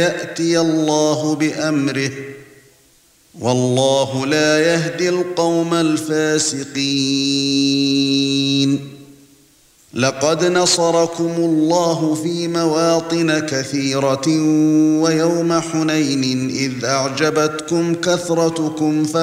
يأتي الله بأمره والله لا يهدي القوم الفاسقين. لقد نصركم الله في مواطن كثيرة ويوم حنين إذ أعجبتكم كثرتكم